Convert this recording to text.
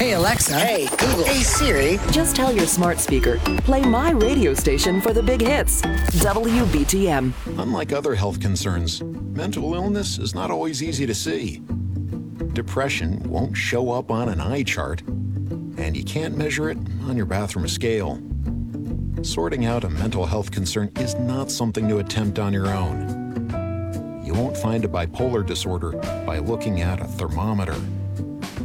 Hey Alexa. Hey Google. Hey Siri. Just tell your smart speaker, play my radio station for the big hits. WBTM. Unlike other health concerns, mental illness is not always easy to see. Depression won't show up on an eye chart, and you can't measure it on your bathroom scale. Sorting out a mental health concern is not something to attempt on your own. You won't find a bipolar disorder by looking at a thermometer.